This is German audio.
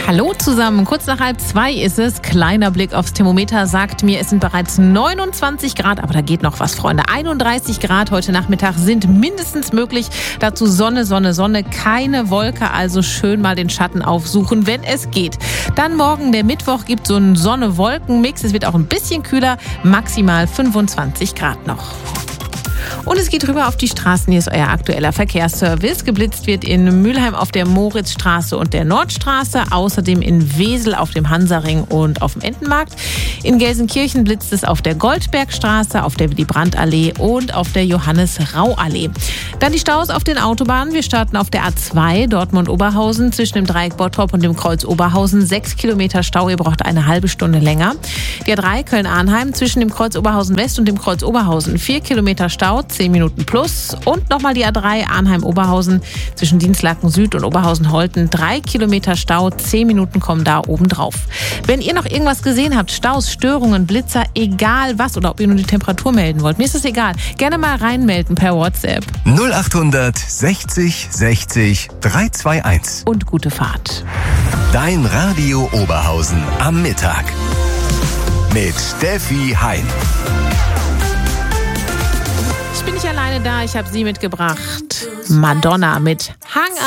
Hallo zusammen, kurz nach 1:30 ist es. Kleiner Blick aufs Thermometer sagt mir, es sind bereits 29 Grad, aber da geht noch was, Freunde. 31 Grad heute Nachmittag sind mindestens möglich. Dazu Sonne, Sonne, Sonne, keine Wolke, also schön mal den Schatten aufsuchen, wenn es geht. Dann morgen, der Mittwoch, gibt so einen Sonne-Wolken-Mix. Es wird auch ein bisschen kühler, maximal 25 Grad noch. Und es geht rüber auf die Straßen. Hier ist euer aktueller Verkehrsservice. Geblitzt wird in Mülheim auf der Moritzstraße und der Nordstraße. Außerdem in Wesel auf dem Hansaring und auf dem Entenmarkt. In Gelsenkirchen blitzt es auf der Goldbergstraße, auf der Willy-Brandt-Allee und auf der Johannes-Rau-Allee. Dann die Staus auf den Autobahnen. Wir starten auf der A2 Dortmund-Oberhausen zwischen dem Dreieck Bottrop und dem Kreuz Oberhausen. 6 Kilometer Stau, ihr braucht eine halbe Stunde länger. Die A3 Köln-Arnheim zwischen dem Kreuz Oberhausen West und dem Kreuz Oberhausen. 4 Kilometer Stau, 10 Minuten plus. Und nochmal die A3 Arnheim-Oberhausen zwischen Dienstlaken Süd und Oberhausen-Holten. 3 Kilometer Stau, 10 Minuten kommen da oben drauf. Wenn ihr noch irgendwas gesehen habt, Staus, Störungen, Blitzer, egal was, oder ob ihr nur die Temperatur melden wollt, mir ist es egal. Gerne mal reinmelden per WhatsApp. 0800 60 60 321. Und gute Fahrt. Dein Radio Oberhausen am Mittag. Mit Steffi Hein. Ich bin nicht alleine da, ich habe sie mitgebracht. Madonna mit Hang